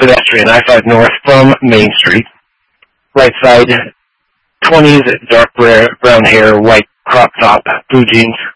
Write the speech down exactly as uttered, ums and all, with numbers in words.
pedestrian, I five north from Main Street. Right side, twenties, dark brown hair, white crop top, blue jeans.